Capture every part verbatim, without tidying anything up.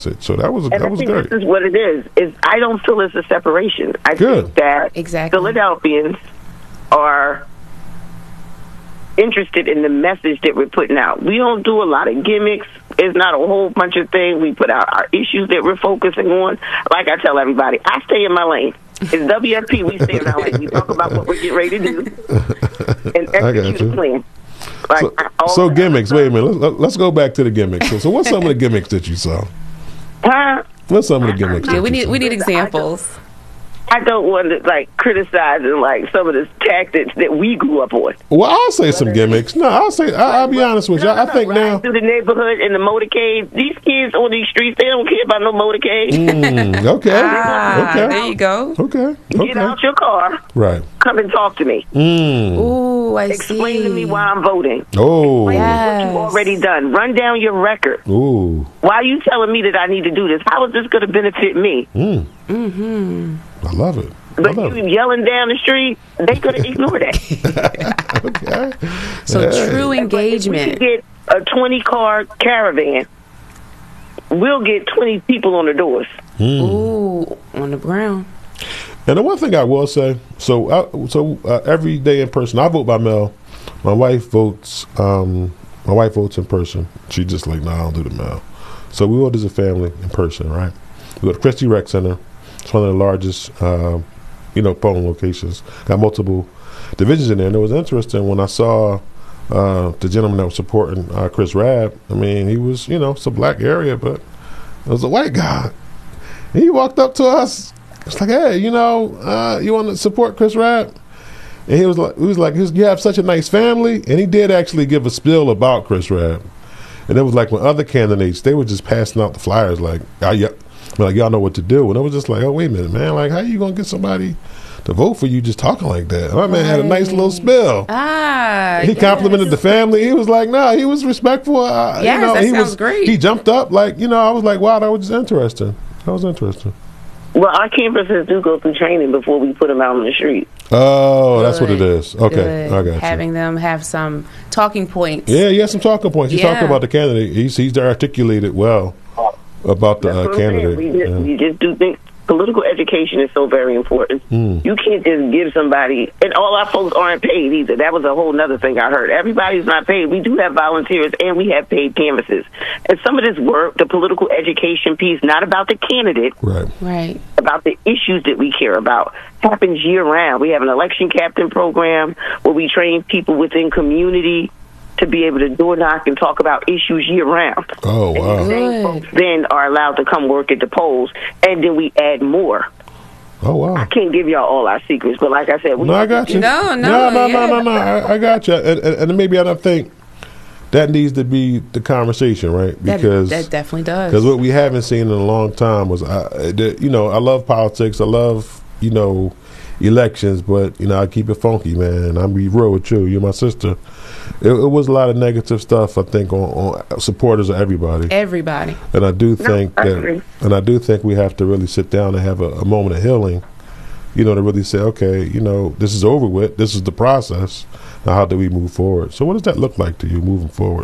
So that was and that I was think great. This is what it is. Is I don't feel it's a separation. I Good. think that Exactly. Philadelphians are interested in the message that we're putting out. We don't do a lot of gimmicks. It's not a whole bunch of things. We put out our issues that we're focusing on. Like I tell everybody, I stay in my lane. It's W F P. We stay in our lane. We talk about what we're getting ready to do and execute the plan. Like, So, all so the gimmicks. other Wait a minute. Let's, let's go back to the gimmicks. So, so what's some of the gimmicks that you saw? Huh? What's some of the gimmicks? Yeah, that we you need saw? we need examples. I don't want to like criticizing like some of the tactics that we grew up on. Well, I'll say some gimmicks. No, I'll say. I, I'll be honest with you. I, I think Riding now. through the neighborhood in the motorcade. These kids on these streets, they don't care about no motorcade. Mm, okay. Ah, okay. there you go. Okay. Get Okay. out your car, Right. come and talk to me. Mm. Ooh, I Explain see. to me why I'm voting. Oh. Yes. What you've already done. Run down your record. Ooh. Why are you telling me that I need to do this? How is this going to benefit me? Mm. Mm-hmm. I love it. I But love you it. yelling down the street, they could ignore that. Okay. So Hey. true But if we engagement. could get a twenty-car caravan, we'll get twenty people on the doors. Mm. Ooh, on the ground. And the one thing I will say, so I, so uh, every day in person, I vote by mail. My wife votes. Um, my wife votes in person. She just like, no, I don't do the mail. So we vote as a family in person, right? We go to Christie Rec Center. It's one of the largest, uh, you know, polling locations. Got multiple divisions in there. And it was interesting when I saw uh, the gentleman that was supporting uh, Chris Rabb. I mean, he was, you know, it's a black area, but it was a white guy. And he walked up to us. It's like, hey, you know, uh, you want to support Chris Rabb? And he was like, he was like, you have such a nice family. And he did actually give a spiel about Chris Rabb. And it was like when other candidates, they were just passing out the flyers like, oh, yeah. Like, y'all know what to do. And it was just like, oh, wait a minute, man. Like, how you going to get somebody to vote for you just talking like that? My man had a nice little spill. Ah, He yes. complimented the family. He was like, no, nah, he was respectful. Uh, Yes, you know, that he sounds was, great. He jumped up. Like, you know, I was like, wow, that was just interesting. That was interesting. Well, our campuses do go through training before we put them out on the street. Oh, that's what it Good, is. Okay, good. I got you. Having them have some talking points. Yeah, he has some talking points. He's Yeah. talking about the candidate. He's he's articulated well about the That's uh, what I'm saying. candidate. We just, Yeah. we just do think political education is so very important. Mm. You can't just give somebody, and all our folks aren't paid either. That was a whole other thing I heard. Everybody's not paid. We do have volunteers, and we have paid canvases. And some of this work, the political education piece, not about the candidate, Right. Right. about the issues that we care about, happens year round. We have an election captain program where we train people within community to be able to door knock and talk about issues year round. Oh, And wow. the same Good. folks then are allowed to come work at the polls, and then we add more. Oh, wow. I can't give y'all all our secrets, but like I said, we No, I got you. No, no, no, no, yeah. no, no, no. I, I got you. And, and, and maybe I don't think that needs to be the conversation, right? That, Because that definitely does. because what we haven't seen in a long time was, I, the, you know, I love politics. I love, you know, elections, but you know, I keep it funky, man. I'm be real with you. You're my sister. It, it was a lot of negative stuff, I think, on, on supporters of everybody. Everybody. And I do think I that, agree. and I do think we have to really sit down and have a, a moment of healing. You know, to really say, okay, you know, this is over with. This is the process. Now, how do we move forward? So, what does that look like to you moving forward?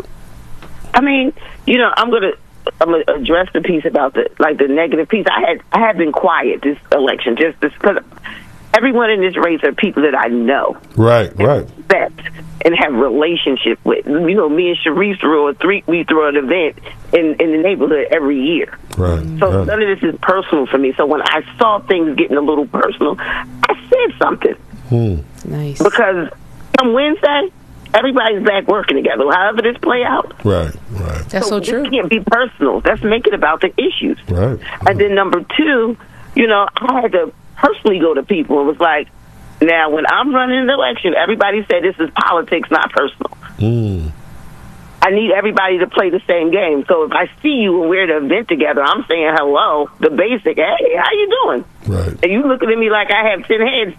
I mean, you know, I'm gonna I'm gonna address the piece about the like the negative piece. I had I have been quiet this election just because everyone in this race are people that I know, Right, right. respect, and have relationship with. You know, me and Sharif throw a three we throw an event in in the neighborhood every year. Right. So right. none of this is personal for me. So when I saw things getting a little personal, I said something Hmm. Nice. because come Wednesday, everybody's back working together. However this play out. Right, right, That's so this true. can't be personal. Let's make it about the issues. right. And then number two, you know, I had to personally go to people and was like, now when I'm running an election, everybody said this is politics, not personal. Mm. I need everybody to play the same game. So if I see you and we're at an event together, I'm saying hello, the basic, hey, how you doing? Right. And you looking at me like I have ten heads.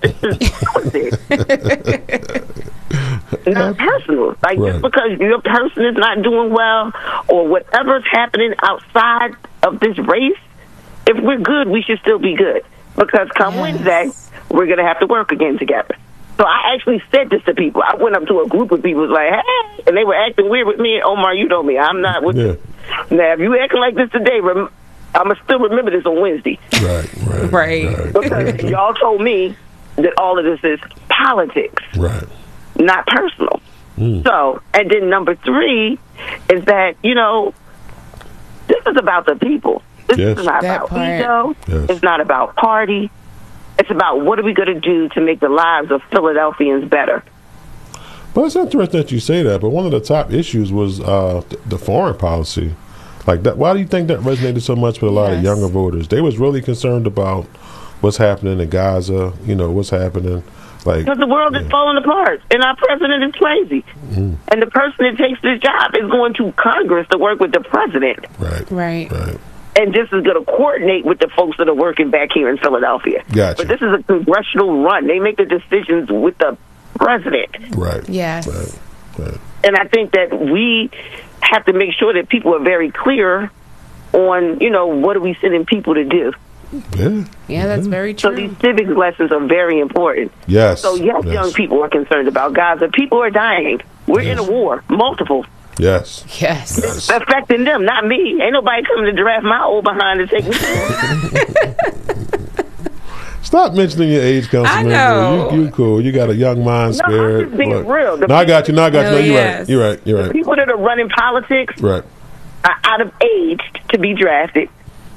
This is not personal. Like Right. just because your person is not doing well or whatever's happening outside of this race, if we're good, we should still be good. Because come Yes. Wednesday, we're going to have to work again together. So I actually said this to people. I went up to a group of people, was like, hey, and they were acting weird with me. Omar, you know me. I'm not with Yeah. Now, if you acting like this today, rem- I'ma still remember this on Wednesday. Right, right, Right. Because y'all told me that all of this is politics, right. not personal. Mm. So, and then number three is that, you know, this is about the people. This Yes. is not That about part. ego. Yes. It's not about party. It's about what are we going to do to make the lives of Philadelphians better. But it's interesting that you say that. But one of the top issues was uh, th- the foreign policy. Like that. Why do you think that resonated so much with a lot of Yes. younger voters? They was really concerned about what's happening in Gaza. You know, what's happening. Like Because the world yeah. is falling apart, and our president is crazy. Mm. And the person that takes this job is going to Congress to work with the president. Right, Right. right. And this is going to coordinate with the folks that are working back here in Philadelphia. Gotcha. But this is a congressional run. They make the decisions with the president. Right. Yes. Right. Right. And I think that we have to make sure that people are very clear on, you know, what are we sending people to do. Yeah. Yeah, that's very So true. these civics lessons are very important. Yes. So, yes, yes. young people are concerned about Gaza. People are dying. We're Yes. in a war, multiple. Yes. Yes. Yes. Affecting them, not me. Ain't nobody coming to draft my old behind to take me. Stop mentioning your age, Councilman. I know. You, you cool. You got a young mind No, I'm spirit. just being Look. real. The No, I got you. No, I got you. No, No, you're yes. right. You're right. You're right. People that are running politics Right. are out of age to be drafted.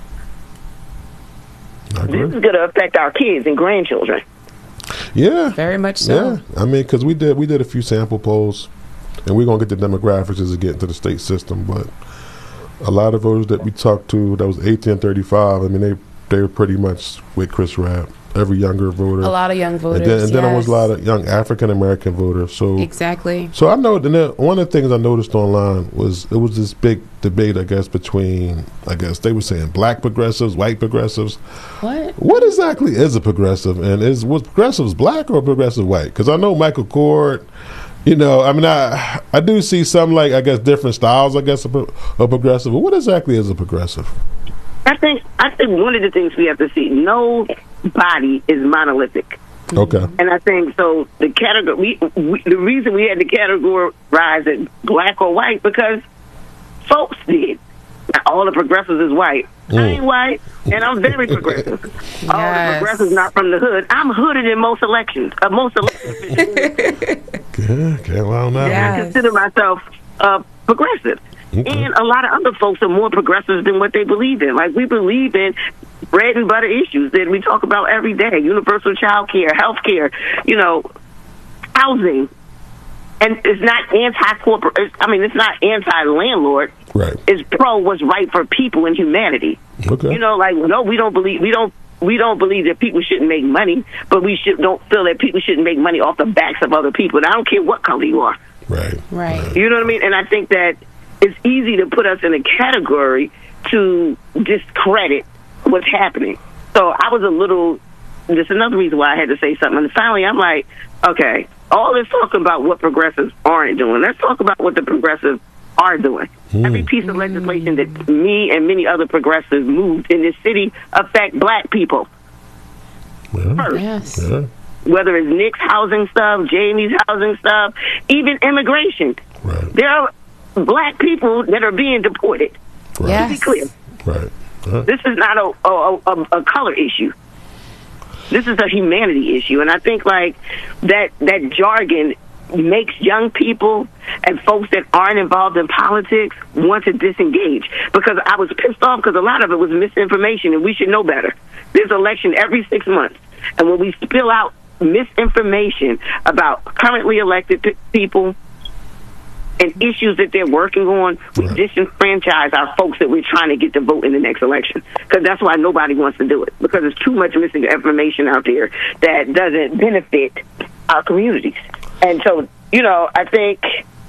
I This agree. is going to affect our kids and grandchildren. Yeah. Very much so. Yeah. I mean, because we did we did a few sample polls, and we're gonna get the demographics as we get into the state system. But a lot of voters that we talked to that was eighteen thirty-five. I mean, they they were pretty much with Chris Rapp. Every younger voter. A lot of young voters. And then, and then there was yes. a lot of young African American voters. So Exactly. So I know, and then one of the things I noticed online was it was this big debate, I guess, between, I guess they were saying black progressives, white progressives. What? What exactly is a progressive, and is was progressives black or progressive white? Because I know Michael Cord, you know, I mean, I I do see some, like, I guess, different styles, I guess, of, pro- of progressive. But what exactly is a progressive? I think I think one of the things we have to see, no body is monolithic. Okay. And I think so. The category, we, we, the reason we had to categorize it black or white because folks did. Not all the progressives is white. I ain't white, and I'm very progressive. All the Yes. progressives not from the hood. I'm hooded in most elections. Uh, most elections, Yeah, can't lie on that Yeah. I consider myself uh, progressive. Okay. And a lot of other folks are more progressives than what they believe in. Like, we believe in bread and butter issues that we talk about every day: universal child care, health care, you know, housing. And it's not anti-corporate. I mean, it's not anti-landlord. one. Right. It's pro what's right for people and humanity. Okay. You know, like, no, we don't believe we don't we don't believe that people shouldn't make money, but we should don't feel that people shouldn't make money off the backs of other people. And I don't care what color you are. Right. Right. You know what I mean? And I think that it's easy to put us in a category to discredit what's happening. So I was a little. That's another reason why I had to say something. And finally, I'm like, okay, all this talking about what progressives aren't doing. Let's talk about what the progressives are doing. Mm. Every piece of legislation that me and many other progressives moved in this city affect black people Yeah. first. Yes. Yeah. Whether it's Nick's housing stuff, Jamie's housing stuff, even immigration. Right. There are black people that are being deported. Right. Yes. To be clear, Right. Right. this is not a, a, a, a color issue. This is a humanity issue, and I think like that that jargon makes young people and folks that aren't involved in politics want to disengage. Because I was pissed off because a lot of it was misinformation, and we should know better. There's an election every six months, and when we spill out misinformation about currently elected p- people and issues that they're working on, we Right. disenfranchise our folks that we're trying to get to vote in the next election. Because that's why nobody wants to do it. Because there's too much missing information out there that doesn't benefit our communities. And so, you know, I think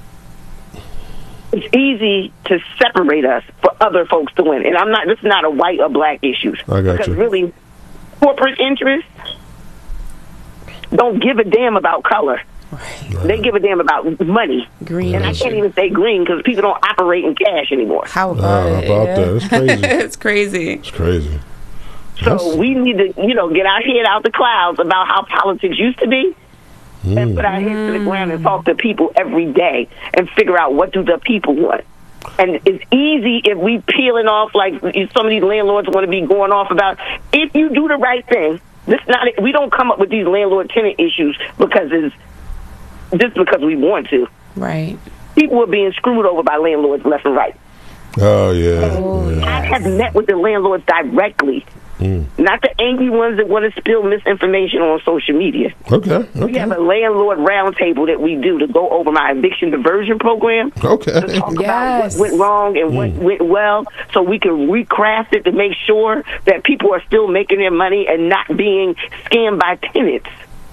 it's easy to separate us for other folks to win. And I'm not, this is not a white or black issue. I got because you. really, corporate interests don't give a damn about color. They give a damn about money. Green And I issue. can't even say green because people don't operate in cash anymore. How Uh, about it? about Yeah. that. It's crazy. It's crazy. It's crazy. So That's- we need to, you know, get our head out the clouds about how politics used to be and Mm. put our heads to the ground and talk to people every day and figure out what do the people want. And it's easy if we peeling off like some of these landlords want to be going off about. If you do the right thing, this not we don't come up with these landlord-tenant issues because it's just because we want to. Right. People are being screwed over by landlords left and right. Oh, yeah. Oh, yeah. I have met with the landlords directly, Mm. not the angry ones that want to spill misinformation on social media. Okay. Okay. We have a landlord roundtable that we do to go over my eviction diversion program. Okay. To talk Yes. about what went wrong and what went well, so we can recraft it to make sure that people are still making their money and not being scammed by tenants.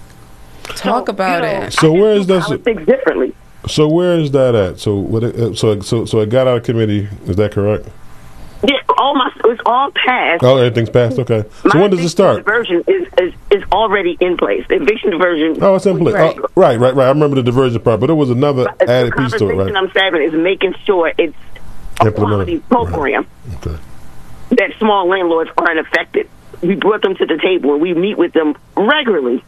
Talk So, about you know, it. So I where just is do that- politics differently? So where is that at? So what? It, so so so it got out of committee. Is that correct? Yeah, all my it's all passed. Oh, everything's passed. Okay. So My when does it eviction start? Diversion is, is is already in place. The eviction diversion. Oh, it's in place. Right. Oh, right, right, right. I remember the diversion part, but there was another the added piece to it, conversation right? I'm having is making sure it's a Implemented. quality program Okay. that small landlords aren't affected. We brought them to the table and we meet with them regularly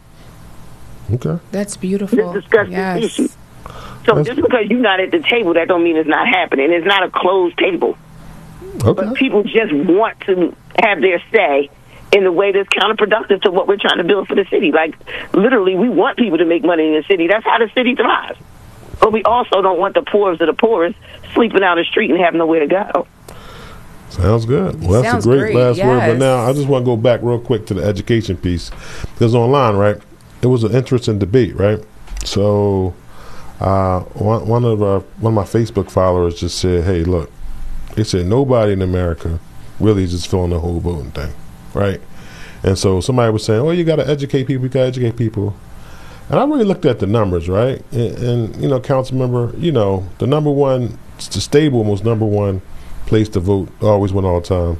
Okay. That's to beautiful. discuss Yes. this issue. So That's- just because you're not at the table, that don't mean it's not happening. It's not a closed table. But Okay. people just want to have their say in a way that's counterproductive to what we're trying to build for the city. Like, literally, we want people to make money in the city. That's how the city thrives. But we also don't want the poorest of the poorest sleeping out the street and have nowhere to go. Sounds good. Well, that's Sounds a great, great, last word. But yes. now I just want to go back real quick to the education piece, because online, right, it was an interesting debate, right? So uh, one, one of our one of my Facebook followers just said, "Hey, look," they said nobody in America really is just feeling the whole voting thing, right? And so somebody was saying, "Oh, you got to educate people. You got to educate people." And I really looked at the numbers, right? And, and you know, council member, you know, the number one, the stable, most number one place to vote, always win all the time,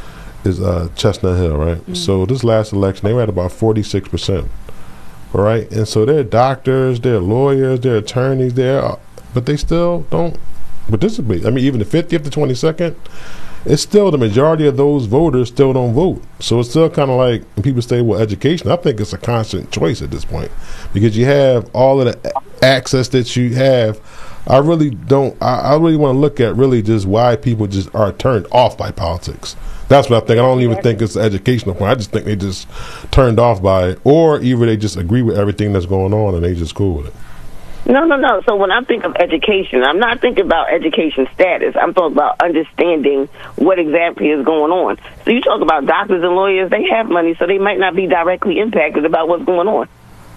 is uh, Chestnut Hill, right? Mm-hmm. So this last election, they were at about forty-six percent, all right? And so they're doctors, they're lawyers, they're attorneys, they're, but they still don't participate. I mean, even the fiftieth to twenty-second, it's still the majority of those voters still don't vote. So it's still kind of like when people say, well, education, I think it's a constant choice at this point, because you have all of the access that you have. I really don't, I, I really want to look at really just why people just are turned off by politics. That's what I think. I don't even think it's an educational point. I just think they just turned off by it, or either they just agree with everything that's going on and they just cool with it. No, no, no. So when I think of education, I'm not thinking about education status. I'm talking about understanding what exactly is going on. So you talk about doctors and lawyers, they have money, so they might not be directly impacted about what's going on.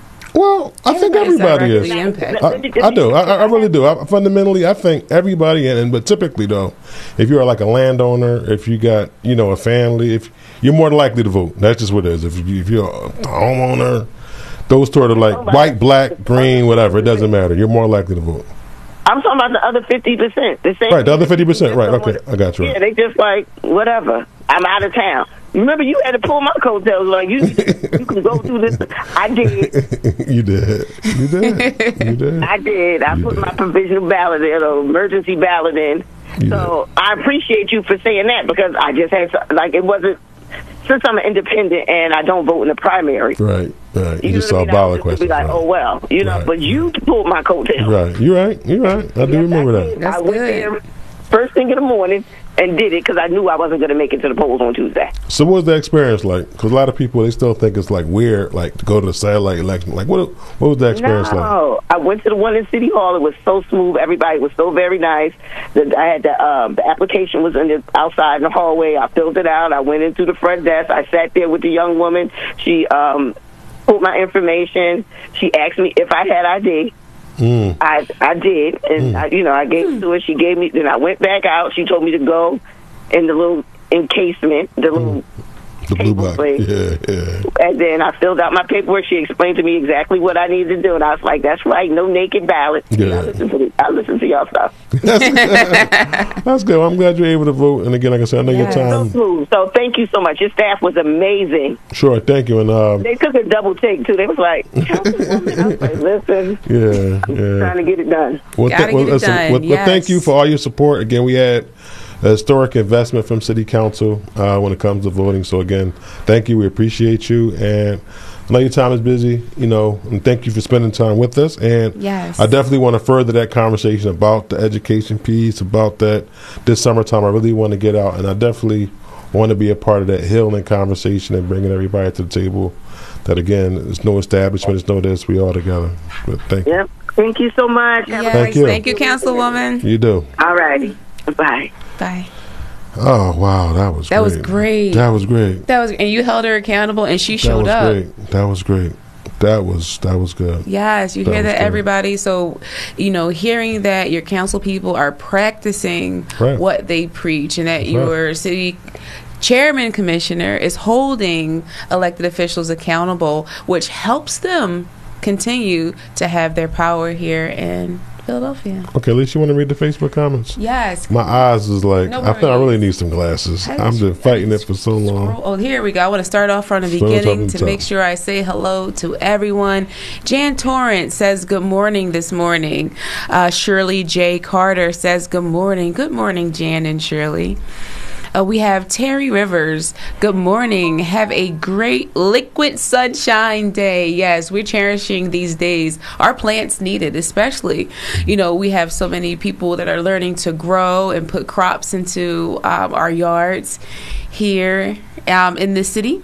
Well, I think Everybody's everybody is. directly impacted. I, I do. I, I really do. I, fundamentally, I think everybody, and but typically though, if you're like a landowner, if you got you know a family, if you're more likely to vote. That's just what it is. If, you, if you're a homeowner, those sort of like white, black, green, whatever, it doesn't matter. You're more likely to vote. I'm talking about the other fifty percent. The same Right, the other fifty percent. Right, okay, I got you. Right. Yeah, they just like, whatever. I'm out of town. Remember, you had to pull my coattails. Like, you you can go through this. I did. You did. You did. You did. I did. I You put did. my provisional ballot in, or emergency ballot in. You So I appreciate you for saying that, because I just had, to- like, it wasn't, since I'm an independent and I don't vote in the primary. Right, right. You, You just know saw what I mean? I ballot was just questions. be like, right. oh, well, you know, Right, but you pulled my coattails. Right, you're right. You're right. I do Yes, remember I that. did. That's I went good. there first thing in the morning and did it because I knew I wasn't going to make it to the polls on Tuesday. So what was the experience like? Because a lot of people, they still think it's like weird, like to go to the satellite election. Like what? What was the experience like? No, I went to the one in City Hall. It was so smooth. Everybody was so very nice. The, I had the um, the application was in the outside in the hallway. I filled it out. I went into the front desk. I sat there with the young woman. She um, pulled my information. She asked me if I had I D. Mm. I I did, and Mm. I, you know, I gave it to her. She gave me. Then I went back out. She told me to go in the little encasement, the little. The blue table box. thing. Yeah, yeah. And then I filled out my paperwork. She explained to me exactly what I needed to do, and I was like, "That's right, no naked ballot." Yeah. I listen to I listen to y'all stuff. That's good. I'm glad you're able to vote. And again, like I said, I know Yes. your So time. smooth. So thank you so much. Your staff was amazing. Sure, thank you. And um, They took a double take too. They was like, "Councilwoman," I was like, "Listen, yeah, I'm yeah. trying to get it done." Well, Gotta well, get it listen, done, well, well, thank yes. you for all your support. Again, we had a historic investment from City Council uh, when it comes to voting. So again, thank you. We appreciate you. And I know your time is busy, you know, and thank you for spending time with us. And Yes. I definitely want to further that conversation about the education piece, about that this summertime. I really want to get out, and I definitely want to be a part of that healing conversation and bringing everybody to the table. That, again, there's no establishment, there's no this, we all together. But thank you. Yep. Thank you so much. Have a Yes. Thank you. Thank you, Councilwoman. You do. All righty. Bye. Bye. Oh, wow, that was That great. was great. That was great. That was, and you held her accountable, and she That showed was up. great. That was great. That was that was good. Yes, you That hear was that, good. everybody. So, you know, hearing that your council people are practicing Right. what they preach, and that That's your city chairman commissioner is holding elected officials accountable, which helps them continue to have their power here in Philadelphia. Okay, at least you want to read the Facebook comments? Yes. My eyes is like, No I think I worries. really need some glasses. I I've been just- fighting I it for so long. Scroll- Oh, here we go. I want to start off from the Start off beginning at the to make top. sure I say hello to everyone. Jan Torrance says good morning this morning. Uh, Shirley J. Carter says good morning. Good morning, Jan and Shirley. Uh, we have Terry Rivers. Good morning. Have a great liquid sunshine day. Yes, we're cherishing these days. Our plants need it, especially. You know, we have so many people that are learning to grow and put crops into um, our yards here um, in the city.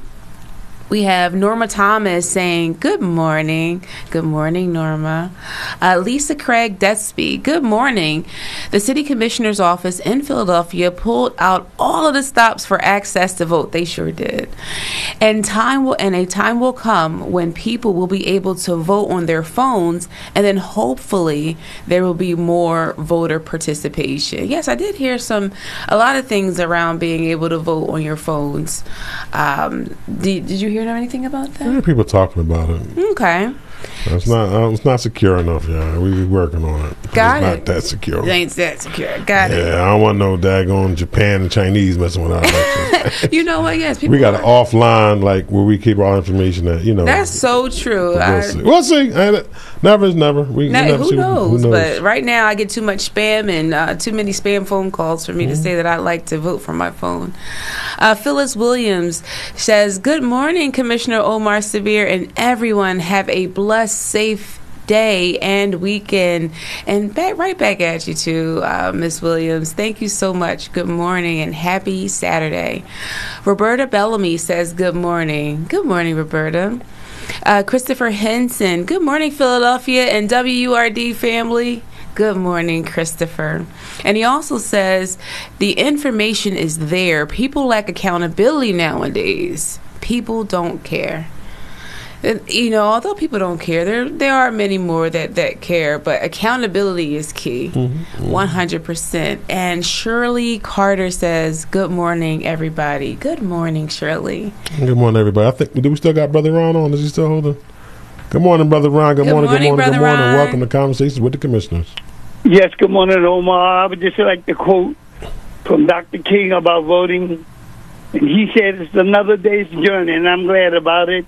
We have Norma Thomas saying, good morning. Good morning, Norma. Uh, Lisa Craig Despy, good morning. The City Commissioner's Office in Philadelphia pulled out all of the stops for access to vote. They sure did. And time will, and a time will come when people will be able to vote on their phones, and then hopefully there will be more voter participation. Yes, I did hear some, a lot of things around being able to vote on your phones. Um, did, did you hear anything about I hear that? people talking about it. Okay. It's not. Uh, it's not secure enough, y'all. We be working on it. Got it's it. Not that secure. It ain't that secure. Got Yeah, I don't want no daggone Japan and Chinese messing with our elections. it. You know what? Yes, people. We got an are- offline, like where we keep our information. That you know. That's so true. We'll I- see. We'll see. I- Never is never. We, we Now, never who see- knows? Who knows? But right now, I get too much spam and uh, too many spam phone calls for me Mm-hmm. to say that I like to vote from my phone. Uh, Phyllis Williams says, "Good morning, Commissioner Omar Severe, and everyone. Have a blessed, safe day and weekend." And back right back at you too, uh, Miss Williams. Thank you so much. Good morning and happy Saturday. Roberta Bellamy says, "Good morning." Good morning, Roberta. Uh, Christopher Henson, good morning, Philadelphia and W U R D family. Good morning, Christopher. And he also says the information is there. People lack accountability nowadays. People don't care. And, you know, although people don't care, there there are many more that, that care, but accountability is key, one hundred percent. And Shirley Carter says, good morning, everybody. Good morning, Shirley. Good morning, everybody. I think do we still got Brother Ron on? Is he still holding? Good morning, Brother Ron. Good, Good morning, morning, good morning, good Brother morning. Ron. Welcome to Conversations with the Commissioners. Yes, good morning, Omar. I would just like to quote from Doctor King about voting. And he said it's another day's journey, and I'm glad about it.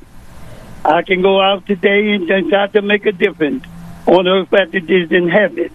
I can go out today and just try to make a difference on earth as it is in heaven.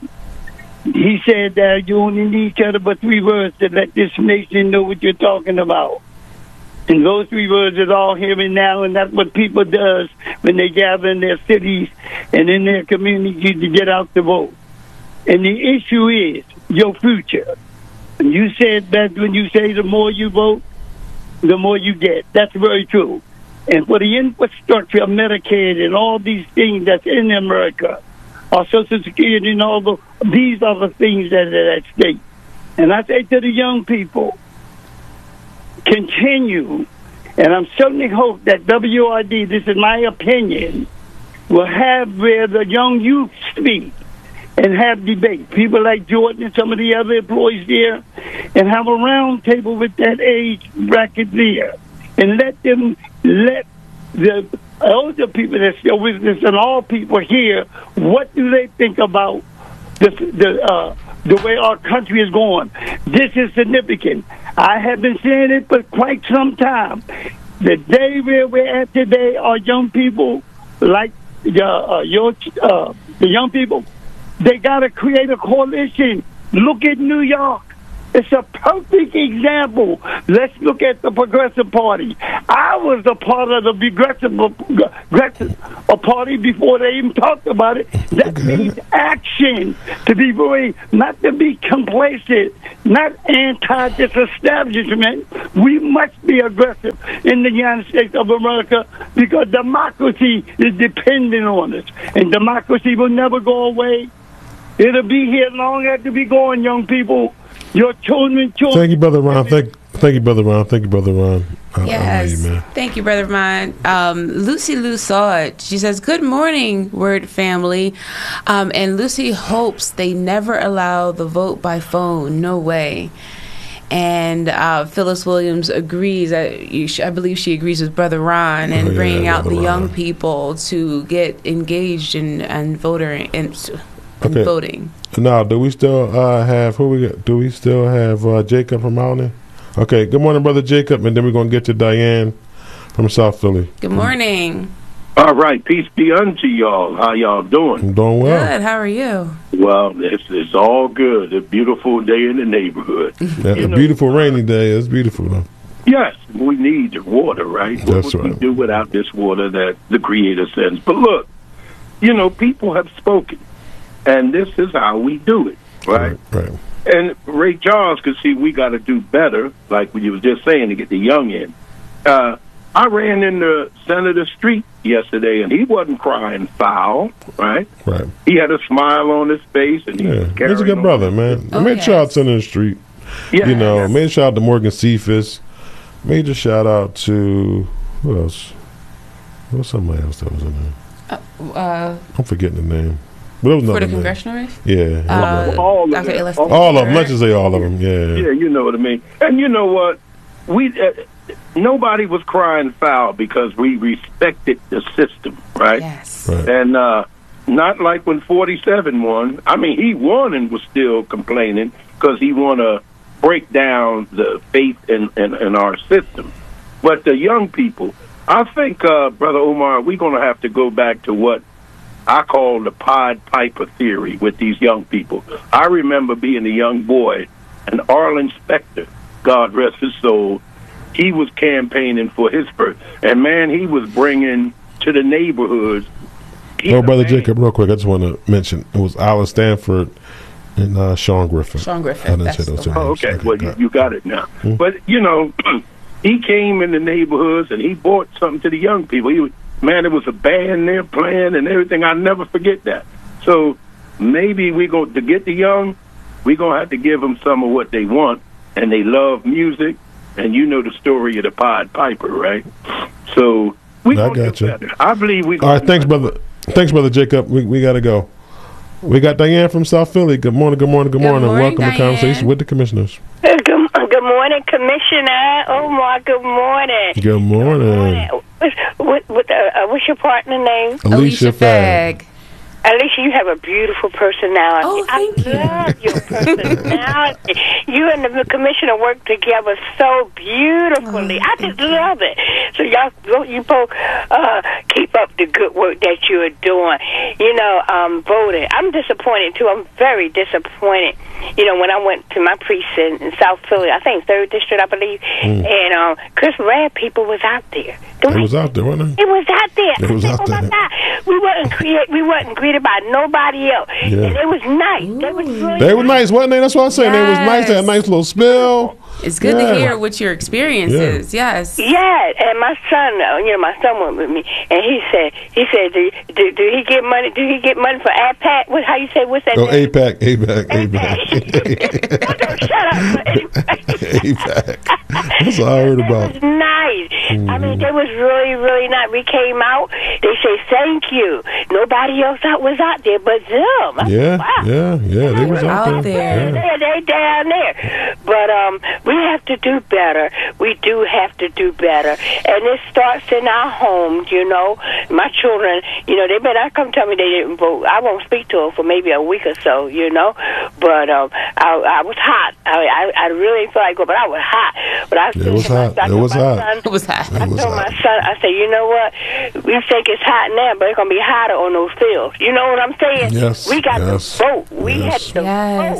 He said that you only need each other but three words to let this nation know what you're talking about. And those three words is all here and now, and that's what people does when they gather in their cities and in their communities to get out to vote. And the issue is your future. And you said that when you say the more you vote, the more you get. That's very true. And for the infrastructure of Medicaid and all these things that's in America, our Social Security and all the, these are the things that are at stake. And I say to the young people, continue. And I'm certainly hope that W R D, this is my opinion, will have where the young youth speak and have debate. People like Jordan and some of the other employees there, and have a round table with that age bracket there. And let them, let the older people that still with us and all people here, what do they think about the, the, uh, the way our country is going? This is significant. I have been saying it for quite some time. The day where we're at today, our young people, like the, uh, your, uh, the young people, they got to create a coalition. Look at New York. It's a perfect example. Let's look at the Progressive Party. I was a part of the Progressive, progressive a party before they even talked about it. That means action. To be very, not to be complacent, not anti this establishment. We must be aggressive in the United States of America because democracy is dependent on us. And democracy will never go away. It'll be here long after we going, young people. Your children, children. Thank you, Brother Ron. Thank, thank you, Brother Ron. Thank you, Brother Ron. I, Yes. I love you, man. Thank you, Brother Ron. Um, Lucy Lou saw it. She says, good morning, Word family. Um, and Lucy hopes they never allow the vote by phone. No way. And uh, Phyllis Williams agrees. That you sh- I believe she agrees with Brother Ron and Oh, yeah, bringing out Brother the young Ron. people to get engaged in, in, voter, in, in Okay. voting. Now, do we still uh, have who we got? Do we still have uh, Jacob from Allen? Okay. Good morning, Brother Jacob, and then we're gonna get to Diane from South Philly. Good morning. All right, peace be unto y'all. How y'all doing? I'm doing well. Good. How are you? Well, it's, it's all good. A beautiful day in the neighborhood. Yeah, You a know, beautiful rainy day. It's beautiful though. Yes, we need water, right? What That's would we right. do without this water that the Creator sends? But look, you know, people have spoken, and this is how we do it, right? Right. right. And Ray Charles could see we got to do better, like you was just saying, to get the young in. Uh, I ran into Senator Street yesterday, and he wasn't crying foul, right? Right. He had a smile on his face, and he Yeah, was he's carrying a good on. brother, man. Oh, Major yes. shout out to the street. Yeah, You know, yeah. major shout out to Morgan Cephas. Major shout out to who else? There was somebody else that was in there. Uh, I'm forgetting the name. But there was for another the name. congressional race? Yeah. Uh, All of Doctor them. Ellis- all of them. Let's just say all of them. Yeah. Yeah, you know what I mean. And you know what? We uh, nobody was crying foul because we respected the system, right? Yes. Right. And uh, not like when forty-seven won. I mean, he won and was still complaining because he want to break down the faith in, in, in our system. But the young people, I think, uh, Brother Omar, we're going to have to go back to what I call the Pied Piper theory with these young people. I remember being a young boy, and Arlen Specter, God rest his soul, he was campaigning for his birth. And, man, he was bringing to the neighborhoods. He's Oh, a Brother man. Jacob, real quick, I just want to mention it was Alan Stanford and uh, Sean Griffin. Sean Griffin, I didn't that's say those the two Oh, names. okay. Well, you, got it. you got it now. Hmm. But, you know, he came in the neighborhoods and he brought something to the young people. He was, man, there was a band there playing and everything. I'll never forget that. So maybe we go to get the young, we're going to have to give them some of what they want, and they love music. And you know the story of the Pied Piper, right? So we I going to got do you. better. I believe we. All right, thanks, brother. Thanks, Brother Jacob. We we got to go. We got Diane from South Philly. Good morning, good morning, good Good morning. morning, Welcome to Diane. Conversation with the Commissioners. Good, good morning, Commissioner Omar. Good morning. Good morning. What, what, what, uh, uh, what's your partner name? Alicia Fagg. Alicia, you have a beautiful personality. Oh, thank you. I love your personality. You and the commissioner work together so beautifully. Oh, I just love it. So y'all, you both uh, keep up the good work that you are doing. You know, um, voting. I'm disappointed too. I'm very disappointed. You know, when I went to my precinct in South Philly, I think third district, I believe, Mm. and um, Chris Rad people was out there. The It was out there, wasn't it? it was out there. It was I said, out oh my there. God. We wasn't create. We wasn't greeted by nobody else. Yeah. And it was nice. They was really They were nice, wasn't they? That's what I'm saying. They was nice. They had a nice little spill. It's good Yeah. to hear what your experience Yeah. is. Yes. Yeah, and my son, uh, you know, my son went with me, and he said, he said, do, do, do he get money? Do he get money for A P A C? What? How you say? What's that? Oh, name? APAC, APAC, APAC. Don't shut up. APAC. That's all I heard about. It was nice. I mean, they was really, really nice. We came out. They say thank you. Nobody else out was out there but them. I said, Yeah, wow. yeah, yeah. They was out, Out there. there. Yeah. They, they down there. But um, we have to do better. We do have to do better. And it starts in our homes, you know. My children, you know, they better not come tell me they didn't vote. I won't speak to them for maybe a week or so, you know. But um, I, I was hot. I, I I really feel like go, but I was hot. But I It was to my- hot. I It told was my hot. son- It was hot. I It was told my hot. son, I said, you know what? We think it's hot now, but it's going to be hotter on those fields. You know what I'm saying? Yes, We got yes, to vote. We yes. had to Yes. vote.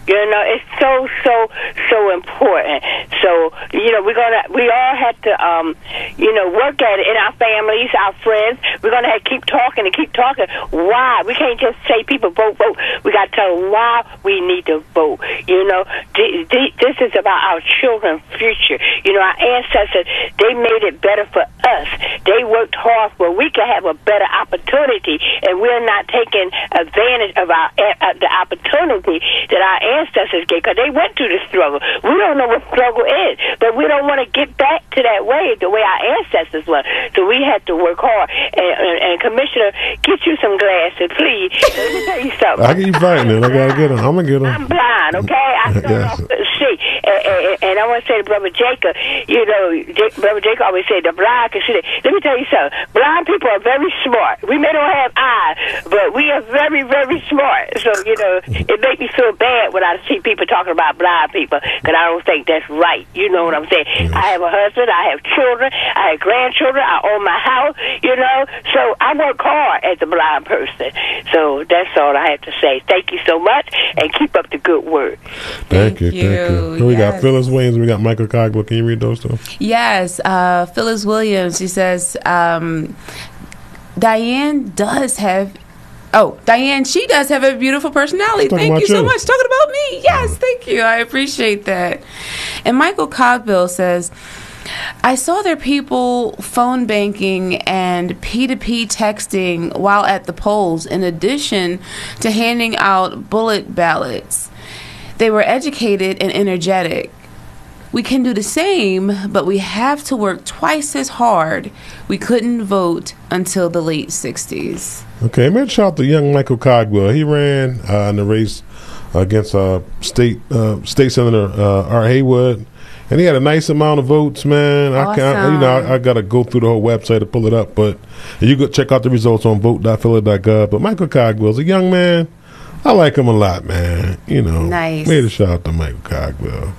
You know, it's so, so, so important. So, you know, we're gonna, we all have to, um, you know, work at it in our families, our friends. We're gonna have to keep talking and keep talking. Why? We can't just say people vote, vote. We got to tell them why we need to vote. You know, th- th- this is about our children's future. You know, our ancestors, they made it better for us. They worked hard where we can have a better opportunity, and we're not taking advantage of our uh, the opportunity that our ancestors gave, because they went through the struggle. We don't know what struggle is, but we don't want to get back to that way, the way our ancestors were. So we had to work hard. And, and, and Commissioner, get you some glasses, please. Let me tell you something. I keep fighting it. I gotta get them. I'm gonna get them. I'm blind, okay? I start Yes. off to see. And, and, and I want to say to Brother Jacob, you know, J- Brother Jacob always said the blind can see. Let me tell you something. Blind people are very smart. We may not have eyes, but we are very, very smart. So, you know, it makes me feel bad when I see people talking about blind people, because I don't think that's right. You know what I'm saying? Yes. I have a husband. I have children. I have grandchildren. I own my house, you know. So I work hard as a blind person. So that's all I have to say. Thank you so much, and keep up the good work. Thank, Thank you. you. Thank you. Here we got Yes. Phyllis Williams. We got Michael Cogwell. Can you read those two? Yes, uh, Phyllis Williams. She says, um, Diane does have. Oh, Diane, she does have a beautiful personality. Talking Thank about you so you. much. Talking about me. Yes, thank you. I appreciate that. And Michael Cogbill says, I saw their people phone banking and P two P texting while at the polls, in addition to handing out bullet ballots. They were educated and energetic. We can do the same, but we have to work twice as hard. We couldn't vote until the late sixties. Okay, man, shout out to young Michael Cogwell. He ran uh, in the race against uh, state uh, state senator uh, Art Haywood, and he had a nice amount of votes. Man, I can't, Awesome. you know, I, I got to go through the whole website to pull it up, but you go check out the results on vote dot philly dot gov. But Michael Cogwell's a young man. I like him a lot, man. You know, Nice. Made a shout out to Michael Cogwell.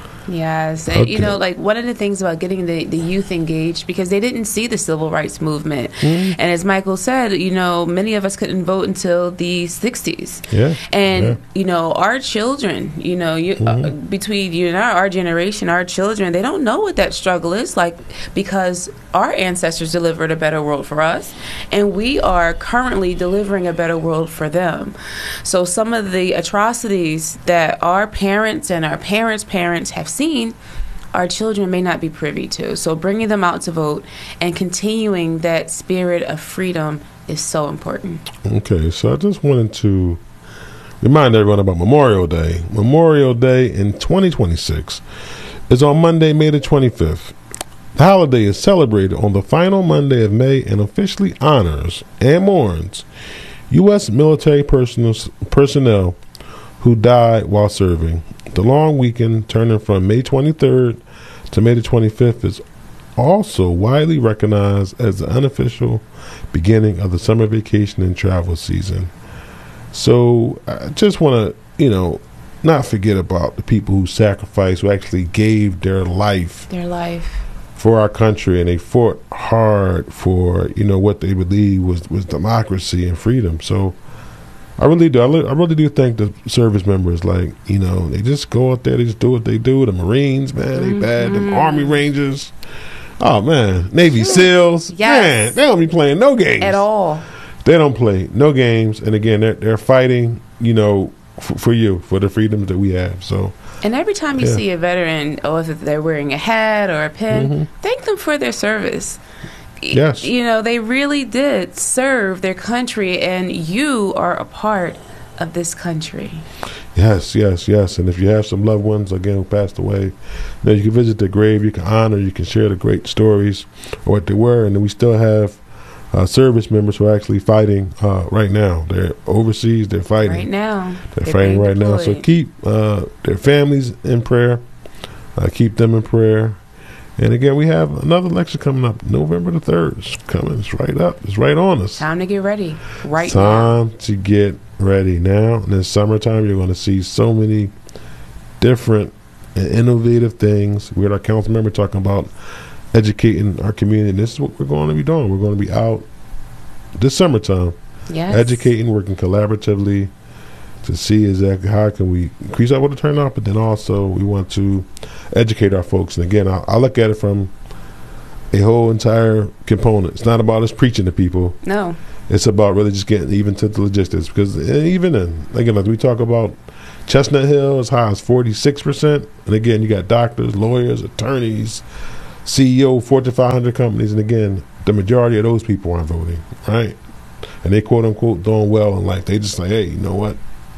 Yes. And, you Okay. know, like one of the things about getting the, the youth engaged, because they didn't see the civil rights movement. Mm-hmm. And as Michael said, you know, many of us couldn't vote until the sixties. Yeah, And, yeah. you know, our children, you know, you, uh, between you and our, our generation, our children, they don't know what that struggle is like, because our ancestors delivered a better world for us. And we are currently delivering a better world for them. So some of the atrocities that our parents and our parents' parents have seen, our children may not be privy to. So bringing them out to vote and continuing that spirit of freedom is so important. Okay, so I just wanted to remind everyone about Memorial Day. Memorial Day in twenty twenty-six is on Monday, May the twenty-fifth. The holiday is celebrated on the final Monday of May and officially honors and mourns U S military personnel, personnel who died while serving. The long weekend, turning from May twenty-third to May the twenty-fifth, is also widely recognized as the unofficial beginning of the summer vacation and travel season. So I just want to, you know, not forget about the people who sacrificed, who actually gave their life Their life. for our country, and they fought hard for, you know, what they believe was, was democracy and freedom. So I really do. I, li- I really do think the service members, like, you know, they just go out there, they just do what they do. The Marines, man, they bad. Them Army Rangers, oh man, Navy SEALs, Yes. man, they don't be playing no games At all. They don't play no games, and again, they're they're fighting, you know, f- for you, for the freedoms that we have. So And every time you Yeah. see a veteran, or if they're wearing a hat or a pin, thank them for their service. Y- Yes. You know, they really did serve their country, and you are a part of this country. yes, yes, yes. And if you have some loved ones, again, who passed away, then you can visit their grave, you can honor, you can share the great stories or what they were. And then we still have uh, service members who are actually fighting uh, right now. They're overseas, they're fighting. Right now. They're, They're fighting being right now. So deployed. keep uh, their families in prayer. Uh, keep them in prayer. And again, we have another lecture coming up, November the third. It's coming. It's right up. It's right on us. Time to get ready. Right now. Time to get ready now. And in summertime, you're going to see so many different and innovative things. We had our council member talking about educating our community. And this is what we're going to be doing. We're going to be out this summertime, Yes. educating, working collaboratively to see exactly how can we increase our voter turnout, but then also we want to educate our folks. And again, I, I look at it from a whole entire component. It's not about us preaching to people. No. It's about really just getting even to the logistics. Because even then, again, like we talk about Chestnut Hill as high as forty-six percent. And again, you got doctors, lawyers, attorneys, C E O, Fortune five hundred companies. And again, the majority of those people aren't voting, right? And they quote unquote doing well in life. They just like, hey, you know what?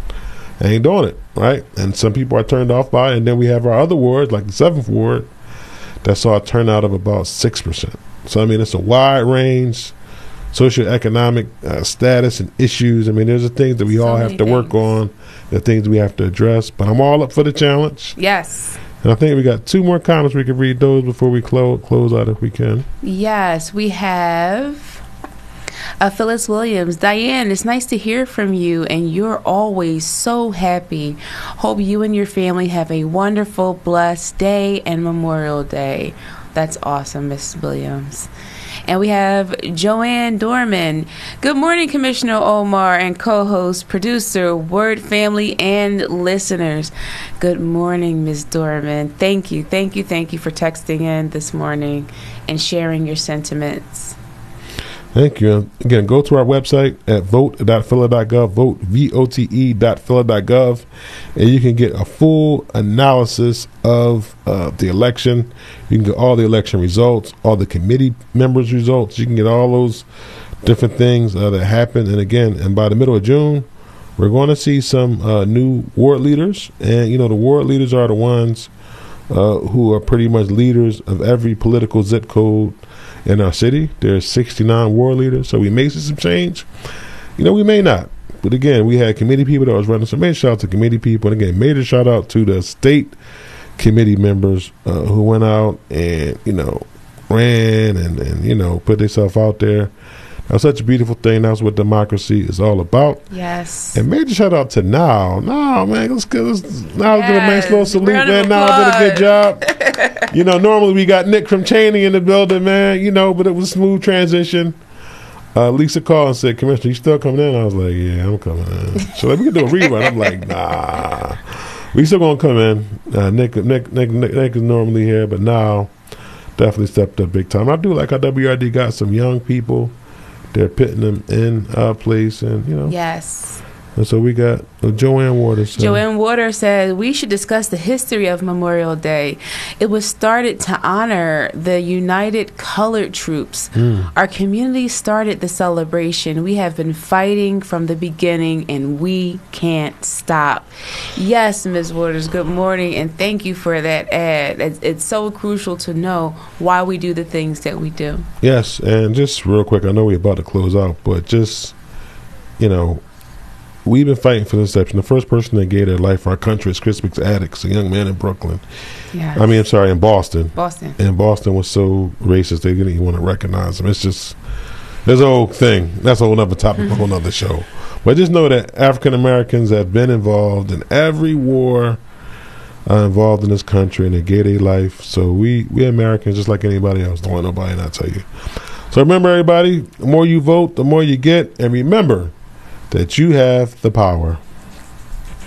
I ain't doing it, right? And some people are turned off by it. And then we have our other wards, like the seventh ward, that saw a turnout of about six percent. So, I mean, it's a wide range, socioeconomic uh, status and issues. I mean, there's the things that we So all have many to work things. on, the things we have to address. But I'm all up for the challenge. Yes. And I think we got two more comments. We can read those before we close close out if we can. Yes, we have uh, Phyllis Williams. Diane, it's nice to hear from you, and you're always so happy. Hope you and your family have a wonderful, blessed day and Memorial Day. That's awesome, Miss Williams. And we have Joanne Dorman. Good morning, Commissioner Omar and co-host, producer, Word family, and listeners. Good morning, Miz Dorman. Thank you, thank you, thank you for texting in this morning and sharing your sentiments. Thank you. Again, go to our website at vote dot phila dot gov, vote, V O T E dot phila dot gov, and you can get a full analysis of uh, the election. You can get all the election results, all the committee members' results. You can get all those different things uh, that happened. And again, and by the middle of June, we're going to see some uh, new ward leaders. And, you know, the ward leaders are the ones uh, who are pretty much leaders of every political zip code in our city. There's sixty-nine ward leaders, so we may see some change. You know, we may not. But again, we had committee people that was running. So major shout out to committee people. And again, major shout out to the state committee members uh, who went out and, you know, ran and, and you know, put themselves out there. That was such a beautiful thing. That's what democracy is all about. Yes. And major shout out to Now. Now, man, let's get let's now Yes. give a nice little salute, Round of man. Now did a good job. applause. You know, normally we got Nick from Cheney in the building, man. You know, but it was a smooth transition. Uh, Lisa called and said, "Commissioner, you still coming in?" I was like, "Yeah, I'm coming in." So like, we can do a rerun. I'm like, "Nah, we still gonna come in." Uh, Nick, Nick, Nick, Nick, Nick is normally here, but now definitely stepped up big time. I do like how W R D got some young people. They're putting them in our place, and you know. Yes. And so we got uh, Joanne Waters. Joanne Waters said, we should discuss the history of Memorial Day. It was started to honor the United Colored Troops. Mm. Our community started the celebration. We have been fighting from the beginning, and we can't stop. Yes, Miz Waters, good morning, and thank you for that ad. It's, it's so crucial to know why we do the things that we do. Yes, and just real quick, I know we're about to close out, but just, you know, we've been fighting for this inception. The first person that gave their life for our country is Chris McAdams, a young man in Brooklyn. Yes. I mean, I'm sorry, in Boston. Boston. And Boston was so racist, they didn't even want to recognize him. It's just, there's a whole thing. That's a whole other topic, a whole other show. But just know that African Americans have been involved in every war uh, involved in this country, and they gave their life. So we, we Americans, just like anybody else, don't want nobody not tell you. So remember, everybody, the more you vote, the more you get. And remember that you have the power.